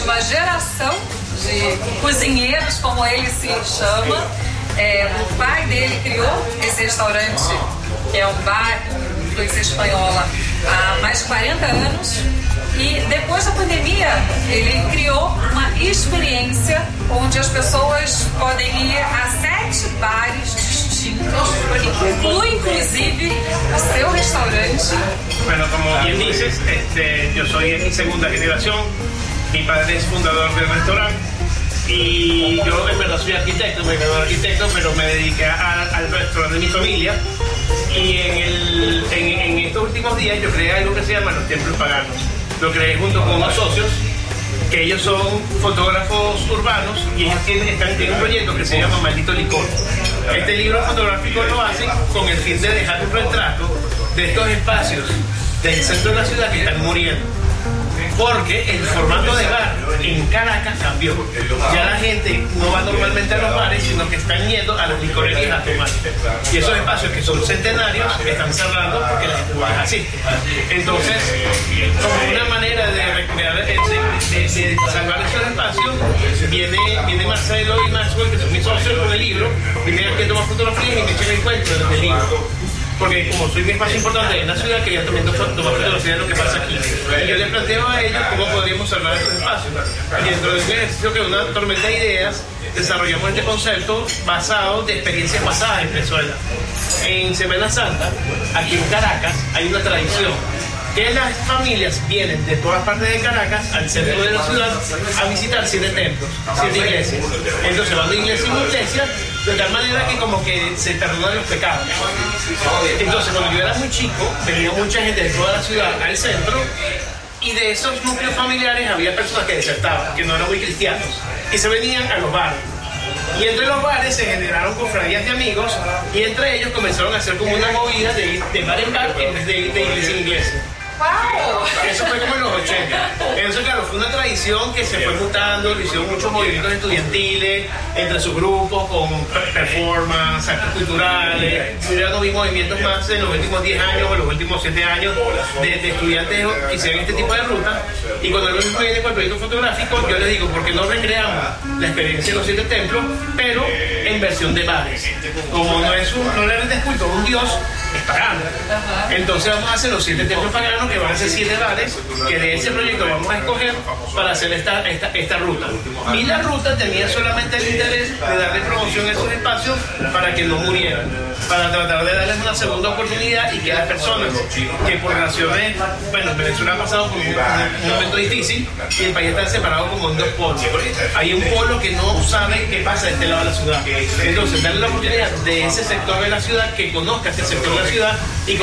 uma geração de cozinheiros, como ele se chama. O pai dele criou esse restaurante, que é um bar com influência espanhola, há mais de 40 anos. E depois da pandemia, ele criou uma experiência onde as pessoas podem ir a 7 bares distintos, que inclui inclusive o seu restaurante. Bueno, como bien dices, yo soy de mi segunda generación, mi padre es fundador del restaurante y yo en verdad soy arquitecto, me gradué de arquitecto, pero me dediqué al restaurante de mi familia. Y en estos últimos días yo creé algo que se llama Los Templos Paganos. Lo creé junto con unos socios, que ellos son fotógrafos urbanos y ellos tienen un proyecto que se llama Maldito Licor. Este libro fotográfico lo hacen con el fin de dejar un retrato de estos espacios del centro de la ciudad que están muriendo. Porque el formato de bar en Caracas cambió. Ya la gente no va normalmente a los bares, sino que están yendo a las licorerías a tomar. Y esos espacios que son centenarios están cerrando porque la gente no les asiste. Entonces, como una manera de recrear, de salvar esos espacios, viene Marcelo y Maxwell, que son mis socios con el libro, vienen aquí a tomar fotografías y me echan el cuento del libro. Porque como soy un espacio importante en la ciudad, quería también tomar fotografía de lo que pasa aquí. Y yo les planteo a ellos cómo podríamos salvar estos espacios. Y dentro de un ejercicio que es una tormenta de ideas, desarrollamos este concepto basado de experiencias pasadas en Venezuela. En Semana Santa, aquí en Caracas, hay una tradición que las familias vienen de todas partes de Caracas al centro de la ciudad a visitar 7 templos, 7 iglesias. Entonces van de iglesia en iglesia, de tal manera que como que se perdonan los pecados. Entonces cuando yo era muy chico, venía mucha gente de toda la ciudad al centro, y de esos núcleos familiares había personas que desertaban, que no eran muy cristianos, y se venían a los bares. Y entre los bares se generaron cofradías de amigos, y entre ellos comenzaron a hacer como una movida de bar en bar en vez de iglesia en iglesia. ¡Wow! Eso fue como en los 80. Eso, claro, fue una tradición que se fue mutando, lo hicieron muchos movimientos estudiantiles entre sus grupos, con performance, actos culturales. Ya no vi movimientos más en los últimos 10 años o en los últimos 7 años de estudiantes que hicieron este tipo de rutas. Y cuando yo me viene con el proyecto fotográfico, yo les digo, ¿por qué no recreamos la experiencia de los 7 templos, pero en versión de bares? Como no le rindes culto a un dios, es pagano. Entonces vamos a hacer los 7 templos paganos, que van a ser 7 bares, que de ese proyecto vamos a escoger para hacer esta ruta. Y la ruta tenía solamente el interés de darle promoción a esos espacios para que no murieran, para tratar de darles una segunda oportunidad y que las personas que por razones, bueno, Venezuela ha pasado por un momento difícil y el país está separado como en 2 polos. Hay un polo que no sabe qué pasa de este lado de la ciudad. Entonces, darle la oportunidad de ese sector de la ciudad que conozca este sector de la ciudad y